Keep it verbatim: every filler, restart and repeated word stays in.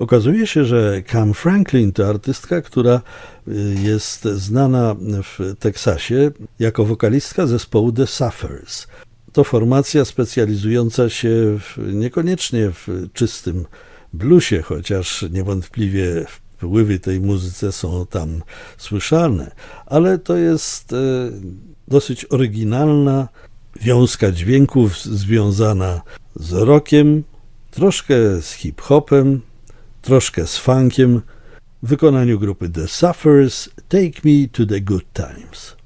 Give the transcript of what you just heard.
Okazuje się, że Cam Franklin to artystka, która jest znana w Teksasie jako wokalistka zespołu The Suffers. To formacja specjalizująca się w, niekoniecznie w czystym bluesie, chociaż niewątpliwie wpływy tej muzyce są tam słyszalne, ale to jest dosyć oryginalna wiązka dźwięków związana z rockiem, troszkę z hip-hopem, troszkę z funkiem w wykonaniu grupy The Suffers, Take Me to the Good Times.